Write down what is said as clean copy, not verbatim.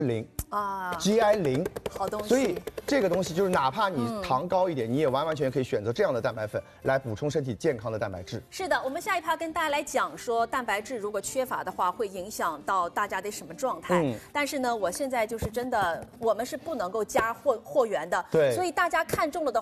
0 啊 ，GI 0， 好东西。 所以这个东西就是哪怕你糖高一点，你也完完全全可以选择这样的蛋白粉来补充身体健康的蛋白质。 是的，我们下一趴跟大家来讲说，蛋白质如果缺乏的话，会影响到大家的什么状态。但是呢，我现在就是真的，我们是不能够加货源的。 对， 所以大家看中了的